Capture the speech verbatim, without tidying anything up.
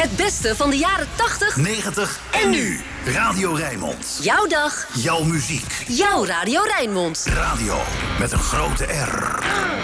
Het beste van de jaren tachtig, negentig en nu. Radio Rijnmond. Jouw dag. Jouw muziek. Jouw Radio Rijnmond. Radio met een grote R.